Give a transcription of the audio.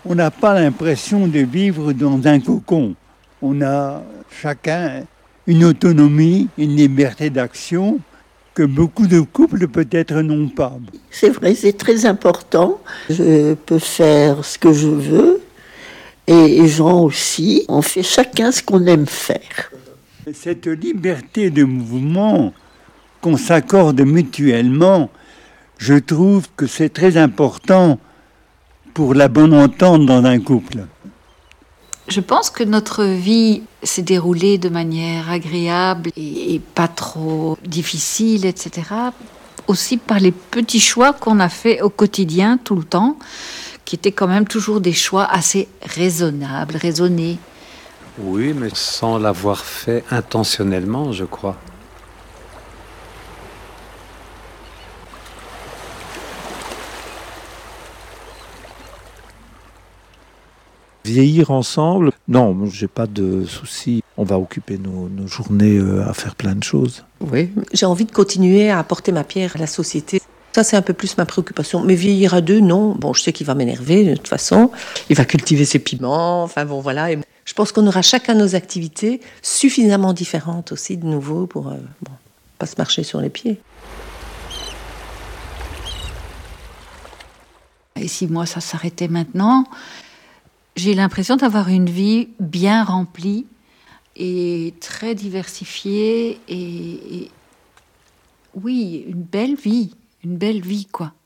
On n'a pas l'impression de vivre dans un cocon. On a chacun une autonomie, une liberté d'action que beaucoup de couples peut-être n'ont pas. C'est vrai, c'est très important. Je peux faire ce que je veux et Jean aussi. On fait chacun ce qu'on aime faire. Cette liberté de mouvement qu'on s'accorde mutuellement, je trouve que c'est très important pour la bonne entente dans un couple. Je pense que notre vie s'est déroulée de manière agréable et pas trop difficile, etc. Aussi par les petits choix qu'on a faits au quotidien, tout le temps, qui étaient quand même toujours des choix assez raisonnables, raisonnés. Oui, mais sans l'avoir fait intentionnellement, je crois. Vieillir ensemble, non, j'ai pas de soucis. On va occuper nos journées à faire plein de choses. Oui, j'ai envie de continuer à apporter ma pierre à la société. Ça, c'est un peu plus ma préoccupation. Mais vieillir à deux, non. Bon, je sais qu'il va m'énerver, de toute façon. Il va cultiver ses piments. Enfin, bon, voilà. Et je pense qu'on aura chacun nos activités suffisamment différentes aussi, de nouveau, pour pas se marcher sur les pieds. Et si moi, ça s'arrêtait maintenant, j'ai l'impression d'avoir une vie bien remplie et très diversifiée et oui, une belle vie, quoi.